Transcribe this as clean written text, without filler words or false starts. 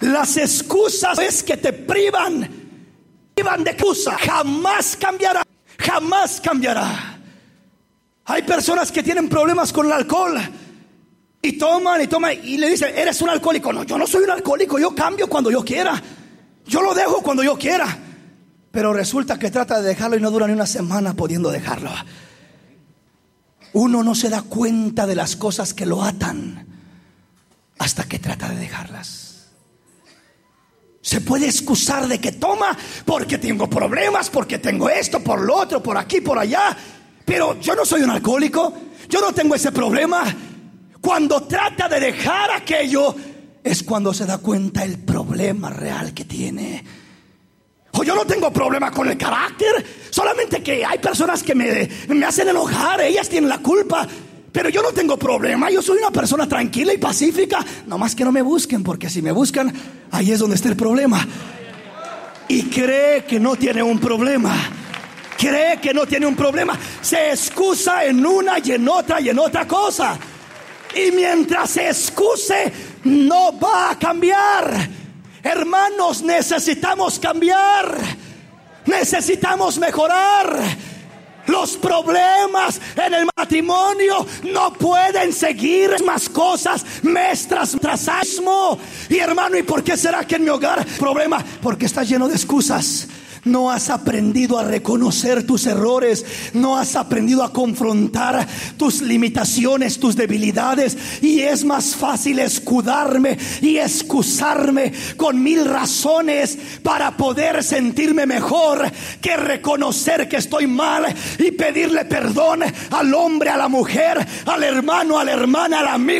Las excusas es que te privan de excusa. Jamás cambiará, jamás cambiará. Hay personas que tienen problemas con el alcohol y toman y le dicen: eres un alcohólico. No, yo no soy un alcohólico, yo cambio cuando yo quiera, yo lo dejo cuando yo quiera. Pero resulta que trata de dejarlo y no dura ni una semana pudiendo dejarlo. Uno no se da cuenta de las cosas que lo atan hasta que trata de dejarlas. Se puede excusar de que toma porque tengo problemas, porque tengo esto, por lo otro, por aquí, por allá. Pero yo no soy un alcohólico, yo no tengo ese problema. Cuando trata de dejar aquello es cuando se da cuenta el problema real que tiene. O yo no tengo problema con el carácter, solamente que hay personas que me hacen enojar, ellas tienen la culpa. Pero yo no tengo problema, yo soy una persona tranquila y pacífica. No más que no me busquen, porque si me buscan, ahí es donde está el problema. Y cree que no tiene un problema. Cree que no tiene un problema. Se excusa en una y en otra cosa. Y mientras se excuse, no va a cambiar. Hermanos, necesitamos cambiar. Necesitamos mejorar. Los problemas en el matrimonio no pueden seguir más cosas mes tras mismo. Y hermano, ¿y por qué será que en mi hogar problema? Porque está lleno de excusas. No has aprendido a reconocer tus errores. No has aprendido a confrontar tus limitaciones, tus debilidades. Y es más fácil escudarme y excusarme con 1000 razones para poder sentirme mejor, que reconocer que estoy mal y pedirle perdón al hombre, a la mujer, al hermano, a la hermana, al amigo.